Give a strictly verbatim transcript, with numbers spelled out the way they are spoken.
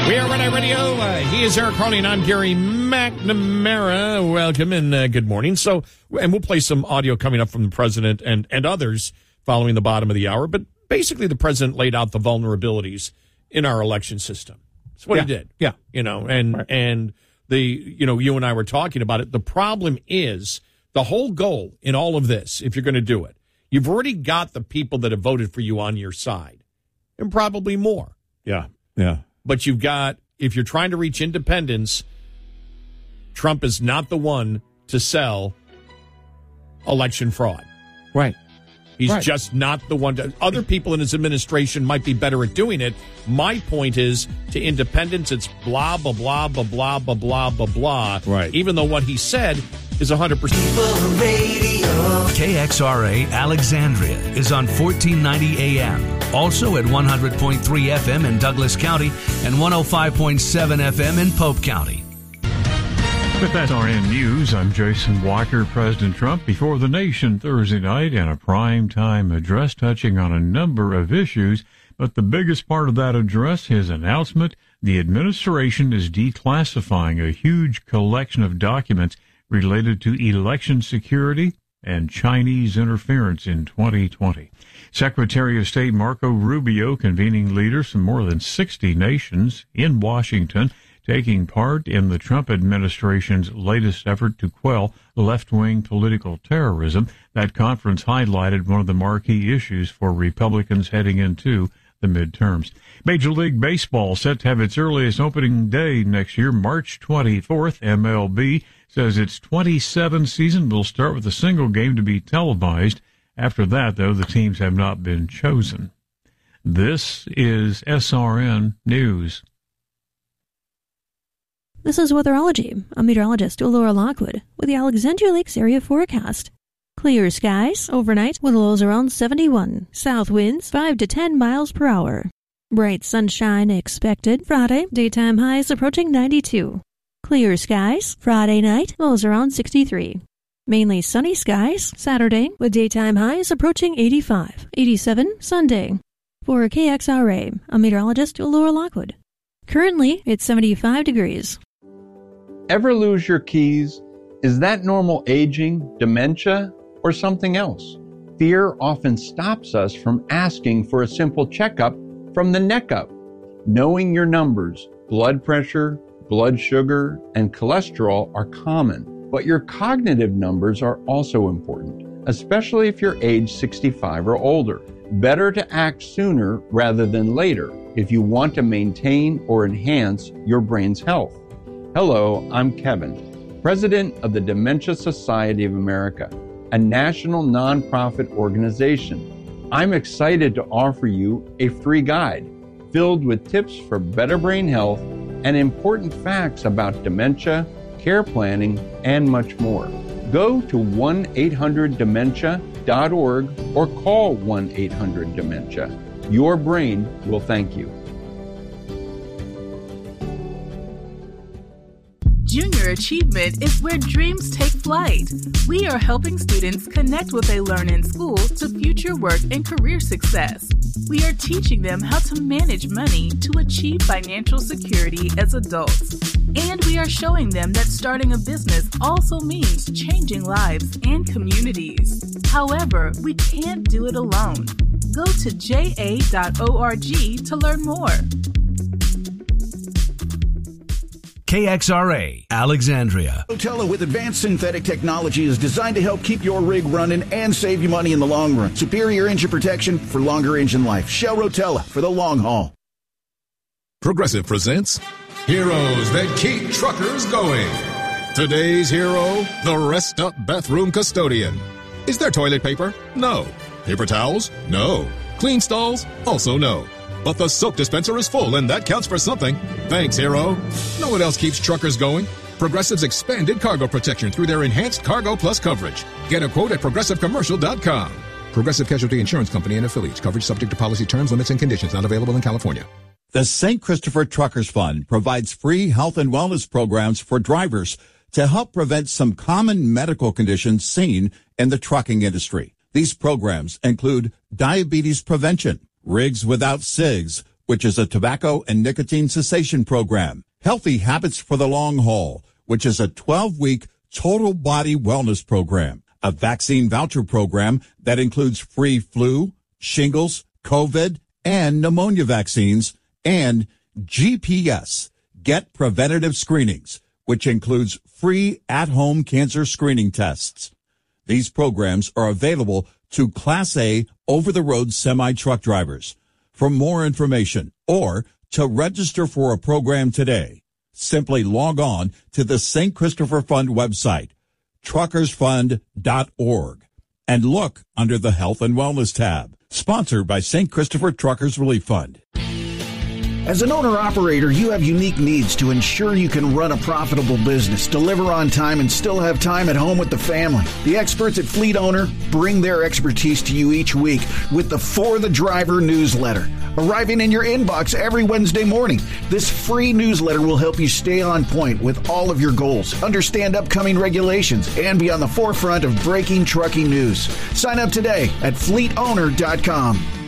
We are Red Eye Radio. Uh, he is Eric Carney, and I'm Gary McNamara. Welcome and uh, good morning. So, and we'll play some audio coming up from the president and, and others following the bottom of the hour. But basically, the president laid out the vulnerabilities in our election system. That's what yeah. he did. Yeah. You know, and, right. and the, you know, you and I were talking about it. The problem is the whole goal in all of this, if you're going to do it, you've already got the people that have voted for you on your side, and probably more. Yeah. Yeah. But you've got, if you're trying to reach independence, Trump is not the one to sell election fraud. Right. He's right. just not the one to. Other people in his administration might be better at doing it. My point is, to independence, it's blah, blah, blah, blah, blah, blah, blah, blah, blah. Right. Even though what he said is one hundred percent. K X R A Alexandria is on fourteen ninety A M. Also at one hundred point three F M in Douglas County and one oh five point seven F M in Pope County. With S R N News, I'm Jason Walker. President Trump before the nation Thursday night in a prime-time address touching on a number of issues. But the biggest part of that address, his announcement, the administration is declassifying a huge collection of documents related to election security and Chinese interference in twenty twenty. Secretary of State Marco Rubio convening leaders from more than sixty nations in Washington, taking part in the Trump administration's latest effort to quell left-wing political terrorism. That conference highlighted one of the marquee issues for Republicans heading into the midterms. Major League Baseball set to have its earliest opening day next year, March twenty-fourth. M L B says its twenty-seventh season will start with a single game to be televised. After that, though, the teams have not been chosen. This is S R N News. This is Weatherology. I'm meteorologist Laura Lockwood with the Alexandria Lakes area forecast. Clear skies overnight with lows around seventy-one. South winds five to ten miles per hour. Bright sunshine expected Friday. Daytime highs approaching ninety-two. Clear skies Friday night, lows around sixty-three. Mainly sunny skies Saturday with daytime highs approaching eighty-five. eighty-seven Sunday. For K X R A, I'm meteorologist Laura Lockwood. Currently, it's seventy-five degrees. Ever lose your keys? Is that normal aging, dementia, or something else? Fear often stops us from asking for a simple checkup from the neck up. Knowing your numbers, blood pressure, blood sugar, and cholesterol are common, but your cognitive numbers are also important, especially if you're age sixty-five or older. Better to act sooner rather than later if you want to maintain or enhance your brain's health. Hello, I'm Kevin, President of the Dementia Society of America, a national nonprofit organization. I'm excited to offer you a free guide filled with tips for better brain health and important facts about dementia, care planning, and much more. Go to one eight hundred dementia dot org or call one eight hundred dementia. Your brain will thank you. Junior Achievement is where dreams take flight. We are helping students connect what they learn in school to future work and career success. We are teaching them how to manage money to achieve financial security as adults. And we are showing them that starting a business also means changing lives and communities. However, we can't do it alone. Go to j a dot org to learn more. K X R A, Alexandria. Rotella with advanced synthetic technology is designed to help keep your rig running and save you money in the long run. Superior engine protection for longer engine life. Shell Rotella for the long haul. Progressive presents Heroes That Keep Truckers Going. Today's hero, the Rest Up Bathroom Custodian. Is there toilet paper? No. Paper towels? No. Clean stalls? Also no. But the soap dispenser is full, and that counts for something. Thanks, hero. Know what else keeps truckers going? Progressive's expanded cargo protection through their enhanced Cargo Plus coverage. Get a quote at progressive commercial dot com. Progressive Casualty Insurance Company and affiliates. Coverage subject to policy terms, limits, and conditions. Not available in California. The Saint Christopher Truckers Fund provides free health and wellness programs for drivers to help prevent some common medical conditions seen in the trucking industry. These programs include diabetes prevention, rigs without cigs, which is a tobacco and nicotine cessation program. Healthy Habits for the Long Haul, which is a twelve-week total body wellness program. A vaccine voucher program that includes free flu, shingles, COVID, and pneumonia vaccines, and G P S, Get Preventative Screenings, which includes free at-home cancer screening tests. These programs are available to Class A over-the-road semi-truck drivers. For more information or to register for a program today, simply log on to the Saint Christopher Fund website, truckers fund dot org, and look under the Health and Wellness tab. Sponsored by Saint Christopher Truckers Relief Fund. As an owner-operator, you have unique needs to ensure you can run a profitable business, deliver on time, and still have time at home with the family. The experts at Fleet Owner bring their expertise to you each week with the For the Driver newsletter, arriving in your inbox every Wednesday morning. This free newsletter will help you stay on point with all of your goals, understand upcoming regulations, and be on the forefront of breaking trucking news. Sign up today at fleet owner dot com.